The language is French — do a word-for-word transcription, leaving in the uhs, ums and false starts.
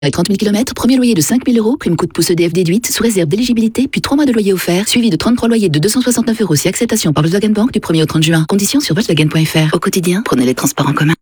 Avec trente mille kilomètres, premier loyer de cinq mille euros, prime coup de pouce E D F déduite, sous réserve d'éligibilité, puis trois mois de loyer offert, suivi de trente-trois loyers de deux cent soixante-neuf euros si acceptation par Volkswagen Bank du premier au trente juin. Conditions sur Volkswagen point F R. Au quotidien, prenez les transports en commun.